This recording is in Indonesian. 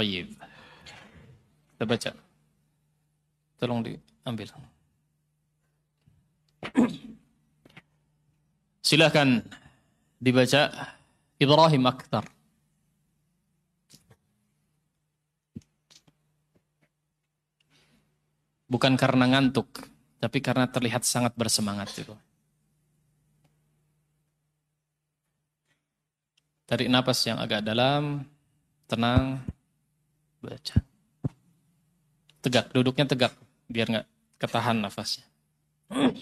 Tayyib. Kita baca. Tolong diambil. Silakan dibaca. Ibrahim Akhtar. Bukan karena ngantuk, tapi karena terlihat sangat bersemangat itu. Tarik napas yang agak dalam, tenang, baca. Tegak, duduknya tegak, biar nggak ketahan nafasnya.